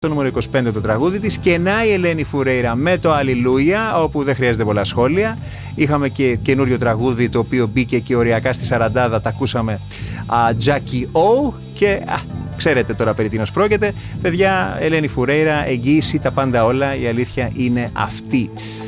το νούμερο 25 το τραγούδι της. Και να η Ελένη Φουρέιρα με το Αλληλούια, όπου δεν χρειάζεται πολλά σχόλια. Είχαμε και καινούριο τραγούδι το οποίο μπήκε και οριακά στη 40, τα ακούσαμε, Jackie O, και ξέρετε τώρα περί τίνος πρόκειται. Παιδιά, Ελένη Φουρέιρα, εγγύηση, τα πάντα όλα, η αλήθεια είναι αυτή.